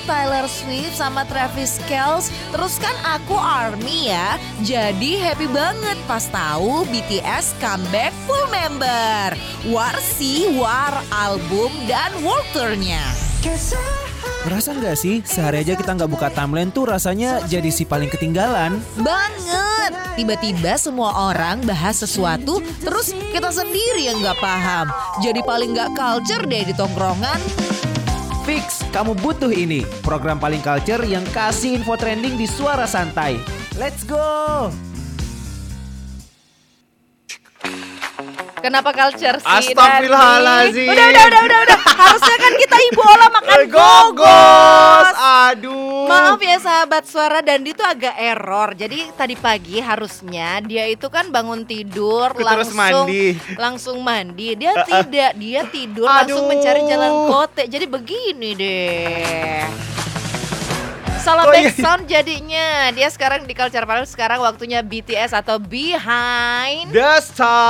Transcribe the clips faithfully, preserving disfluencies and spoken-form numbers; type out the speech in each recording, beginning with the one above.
Taylor Swift sama Travis Kelce. Terus kan aku ARMY ya. Jadi happy banget pas tahu B T S comeback full member. War sih, War album dan world tour-nya. Ngerasain gak sih sehari aja kita gak buka timeline tuh rasanya jadi si paling ketinggalan? Banget. Tiba-tiba semua orang bahas sesuatu terus kita sendiri yang gak paham. Jadi paling gak culture deh di tongkrongan. Fix, kamu butuh ini. Program paling culture yang kasih info trending di suara santai. Let's go! Kenapa culture sih? Astagfirullahaladzim. Udah, udah, udah, udah, udah. Harusnya kan kita ibu olah makan Gogos. gogos. Aduh. Maaf ya sahabat suara, Dandi tuh agak error. Jadi tadi pagi harusnya dia itu kan bangun tidur Terus langsung mandi. langsung mandi. Dia tidak, dia tidur langsung Aduh. mencari jalan kote. Jadi begini deh. Salah Oh, iya. background jadinya. Dia sekarang di Culture Panel, sekarang waktunya B T S atau Behind The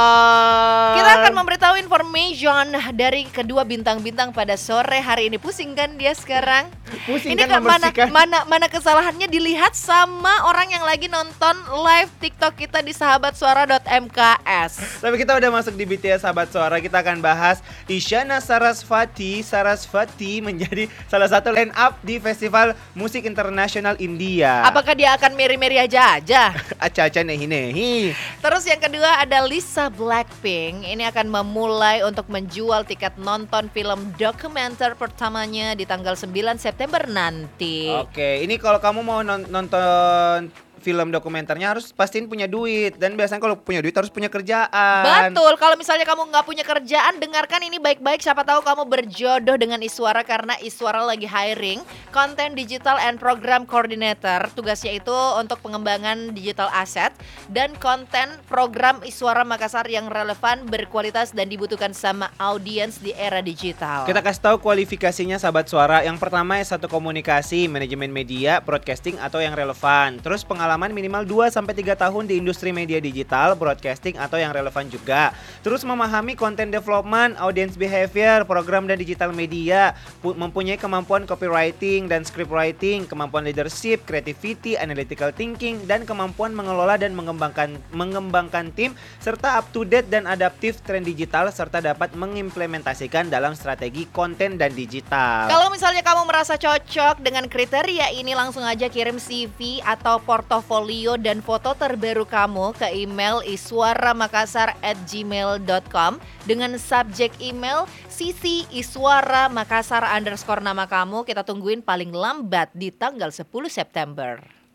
Star. Kita akan memberitahu information dari kedua bintang-bintang pada sore hari ini. Pusing kan dia sekarang? Pusing Ini kan kan mana, membersihkan. mana mana kesalahannya dilihat sama orang yang lagi nonton live TikTok kita di sahabat suara dot m k s. Tapi kita udah masuk di B T S Sahabat Suara. Kita akan bahas Isyana Sarasvati Sarasvati menjadi salah satu line up di Festival Musik Internasional India. Apakah dia akan meri-meri aja aja? Aca-aca nehi-nehi. Terus yang kedua ada Lisa Blackpink. Ini akan memulai untuk menjual tiket nonton film dokumenter pertamanya di tanggal sembilan September nanti. Oke, ini kalau kamu mau non- nonton film dokumenternya harus pastiin punya duit. Dan biasanya kalau punya duit harus punya kerjaan. Betul, kalau misalnya kamu nggak punya kerjaan, dengarkan ini baik-baik. Siapa tahu kamu berjodoh dengan Iswara karena Iswara lagi hiring Content Digital and Program Coordinator. Tugasnya itu untuk pengembangan digital asset dan konten program Iswara Makassar yang relevan, berkualitas dan dibutuhkan sama audiens di era digital. Kita kasih tahu kualifikasinya Sahabat Suara. Yang pertama S satu komunikasi, manajemen media, broadcasting atau yang relevan. Terus pengalaman minimal dua sampai tiga tahun di industri media digital, broadcasting atau yang relevan juga. Terus memahami content development, audience behavior, program dan digital media, pu- mempunyai kemampuan copywriting dan script writing, kemampuan leadership, creativity, analytical thinking, dan kemampuan mengelola dan mengembangkan mengembangkan tim, serta up to date dan adaptif tren digital, serta dapat mengimplementasikan dalam strategi konten dan digital. Kalau misalnya kamu merasa cocok dengan kriteria ini, langsung aja kirim C V atau portofolio dan foto terbaru kamu ke email iswaramakassar at gmail dot com dengan subjek email Sisi Iswara Makassar underscore nama kamu. Kita tungguin paling lambat di tanggal sepuluh September.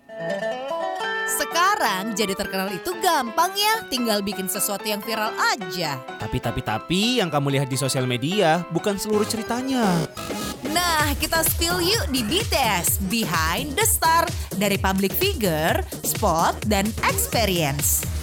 Sekarang jadi terkenal itu gampang ya, tinggal bikin sesuatu yang viral aja. Tapi tapi tapi yang kamu lihat di sosial media bukan seluruh ceritanya. Nah, kita spill yuk di B T S Behind the Star, dari public figure, spot, dan experience.